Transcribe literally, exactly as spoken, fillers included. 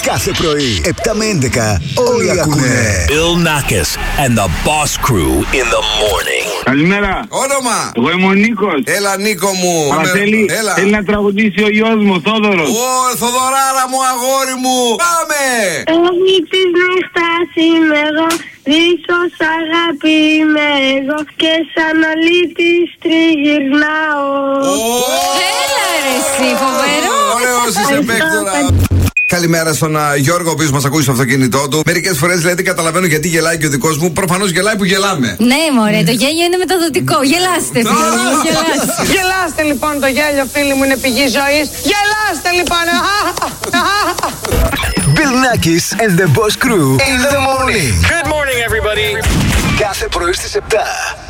Κάθε πρωί, επτά με έντεκα, όλοι ακούνε. Bill Nackis and the Boss Crew in the morning. Καλημέρα. Όνομα. Εγώ είμαι ο Νίκος. Έλα, Νίκο μου. Θέλει, Έλα. θέλει να τραγουδήσει ο γιος μου, Θόδωρος. Ω, Θοδωράρα μου, αγόρι μου. Πάμε. Έχεις να στάσει είμαι εγώ, δίχως αγάπη είμαι εγώ και σαν αλήτης τριγυρνάω. Έλα ρε εσύ, φοβερό. Ωραίος είσαι παίκτορα. Καλημέρα στον uh, Γιώργο, ο οποίος μας ακούει στο αυτοκίνητό του. Μερικές φορές λέει δεν καταλαβαίνω γιατί γελάει και ο δικός μου. Προφανώς γελάει που γελάμε. Ναι, μωρέ, το γέλιο είναι μεταδοτικό. Γελάστε, φίλοι μου, γελάστε. Γελάστε λοιπόν, το γέλιο, φίλοι μου, είναι πηγή ζωής. Γελάστε λοιπόν. Bill Nackis and the Boss Crew in the morning. Good morning, everybody. Κάθε πρωί στις επτά.